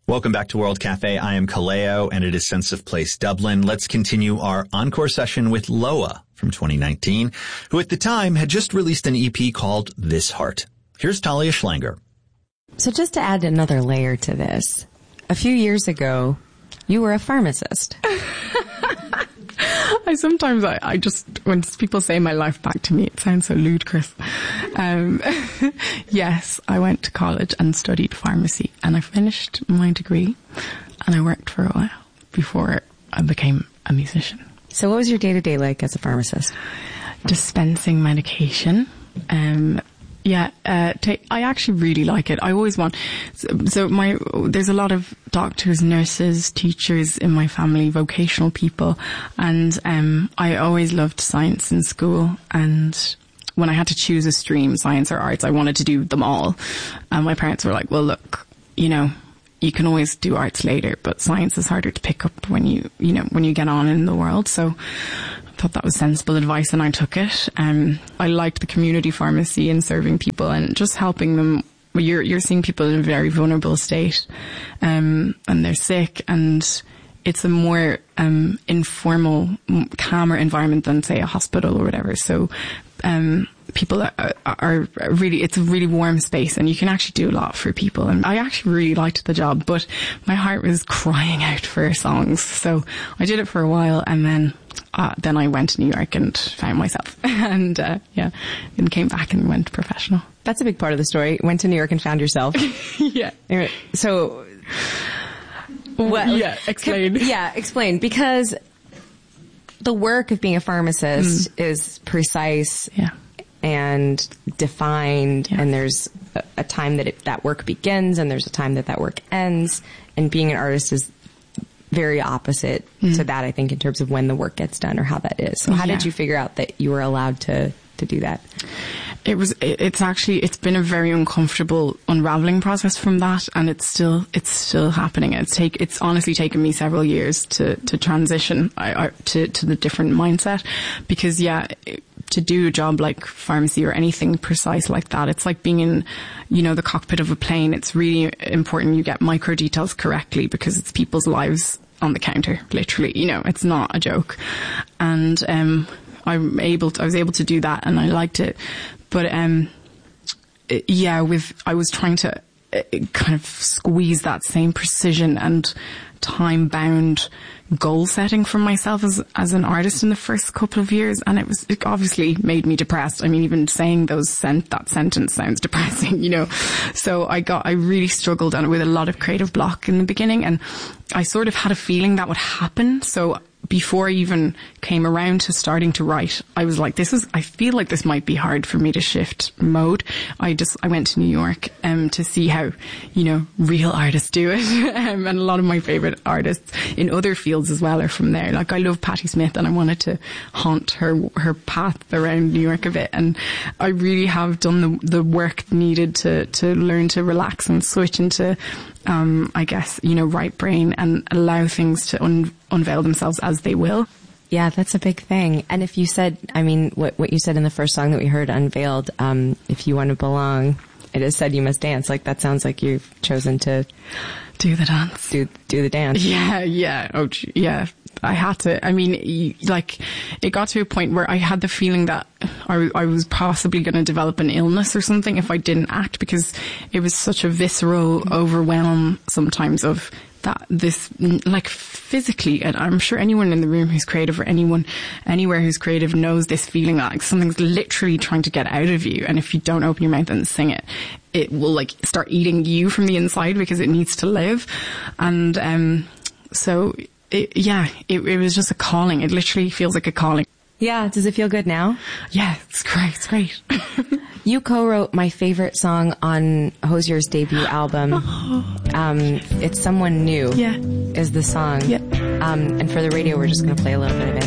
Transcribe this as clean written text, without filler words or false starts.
Welcome back to World Cafe. I am Kaleo, and it is Sense of Place Dublin. Let's continue our encore session with Loa from 2019, who at the time had just released an EP called This Heart. Here's Talia Schlanger. So just to add another layer to this, a few years ago, you were a pharmacist. I just, when people say my life back to me, it sounds so ludicrous. Yes, I went to college and studied pharmacy, and I finished my degree, and I worked for a while before I became a musician. So what was your day-to-day like as a pharmacist? Dispensing medication. I actually really like it. I always want, there's a lot of doctors, nurses, teachers in my family, vocational people, and I always loved science in school, and when I had to choose a stream, science or arts, I wanted to do them all. And my parents were like, well, look, you can always do arts later, but science is harder to pick up when you get on in the world. So I thought that was sensible advice, and I took it. I liked the community pharmacy and serving people and just helping them. You're seeing people in a very vulnerable state, and they're sick, and it's a more informal, calmer environment than, say, a hospital or whatever. So people are really, it's a really warm space, and you can actually do a lot for people. And I actually really liked the job, but my heart was crying out for songs. So I did it for a while, and then I went to New York and found myself, and then came back and went professional. That's a big part of the story. Went to New York and found yourself. Yeah. So, explain. Explain. Because the work of being a pharmacist is precise and defined, and there's a time that that work begins, and there's a time that work ends, and being an artist is very opposite to that, I think, in terms of when the work gets done or how that is. So how did you figure out that you were allowed to do that? It's been a very uncomfortable unraveling process from that, and it's still happening. It's honestly taken me several years to transition to the different mindset, because to do a job like pharmacy or anything precise like that, it's like being in, the cockpit of a plane. It's really important you get micro details correctly, because it's people's lives on the counter, literally. It's not a joke. And I was able to do that, and I liked it. But I was trying to kind of squeeze that same precision and time-bound goal setting for myself as an artist in the first couple of years, and it obviously made me depressed. I mean, even saying that sentence sounds depressing, So I really struggled with a lot of creative block in the beginning, and I sort of had a feeling that would happen. So before I even came around to starting to write, I was like, I feel like this might be hard for me to shift mode. I went to New York, to see how, real artists do it. And a lot of my favorite artists in other fields as well are from there. Like, I love Patti Smith, and I wanted to haunt her path around New York a bit. And I really have done the work needed to learn to relax and switch into, I guess, right brain, and allow things to unveil themselves as they will. Yeah, that's a big thing. And if you said, what you said in the first song that we heard, Unveiled, if you want to belong, it is said you must dance. Like, that sounds like you've chosen to do the dance. Do the dance. Yeah. Oh, yeah. I had to. I mean, it got to a point where I had the feeling that I was possibly going to develop an illness or something if I didn't act, because it was such a visceral overwhelm sometimes of this, like, physically. And I'm sure anyone in the room who's creative, or anyone anywhere who's creative, knows this feeling that, like, something's literally trying to get out of you, and if you don't open your mouth and sing it, it will, like, start eating you from the inside because it needs to live. And so it was just a calling. It literally feels like a calling. Yeah. Does it feel good now? Yeah, it's great. It's great. You co-wrote my favorite song on Hozier's debut album. It's Someone New. Yeah. Is the song. Yeah. And for the radio, we're just going to play a little bit of it.